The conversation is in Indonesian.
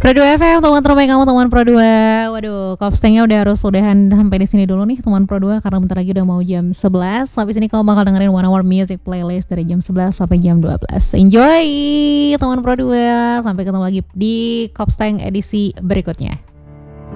Pro 2 FM, teman terbaik kamu, teman Pro 2. Waduh, Kopstengnya udah harus udahan sampai di sini dulu nih, teman Pro 2, karena bentar lagi udah mau jam 11. Habis ini kamu bakal dengerin One Hour Music Playlist dari jam 11 sampai jam 12. Enjoy, teman Pro 2. Sampai ketemu lagi di Kopsteng edisi berikutnya.